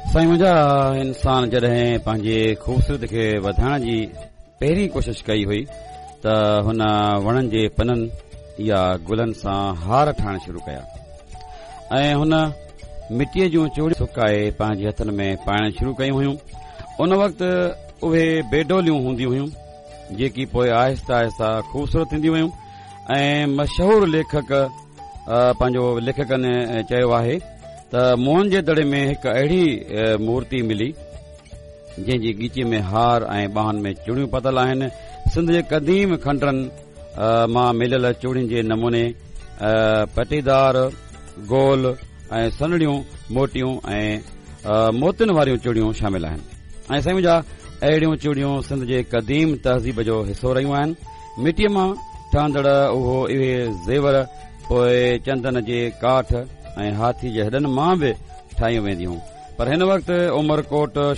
साईं, मुंहिंजा इंसान जॾहिं पंहिंजे ख़ूबसूरत खे वधाइण जी पहिरीं कोशिश कई हुई त हुन वणनि जे पननि या गुलनि सां हार ठाहिण शुरू कया ऐं हुन मिटीअ जूं चूड़ियूं सुकाए पंहिंजे हथनि में पाइण शुरू कयूं हुयूं। उन वक़्तु उहे बेडोलियूं हूंदियूं हुयूं जेकी पोइ आहिस्ता आहिस्ता ख़ूबसूरत थींदियूं हुयूं ऐं मशहूर पंहिंजो लेखकनि चयो आहे त मोहन जे दड़े में हिकु अहिड़ी मूर्ति मिली जंहिंजी गीची में हार ऐं ॿाहनि में चूड़ियूं पतल आहिनि। सिंध जे क़दीम खंडरनि मां मिलियल चूड़ियुनि जे नमूने पटीदार, गोल ऐं सनड़ियूं, मोटियूं ऐं मोतियुनि वारियूं चूड़ियूं शामिल आहिनि। ऐं साईं, मुंहिंजा अहिड़ियूं चूड़ियूं सिंध जे क़दीम तहज़ीब जो हिसो रहियूं आहिनि। मिटीअ मां ठहंदड़ इहे ज़ेवर पोइ चंदन जे काठ ऐं हाथी जे हॾनि मां बि ठाहियूं वेंदियूं। पर हिन वक़्तु उमरकोट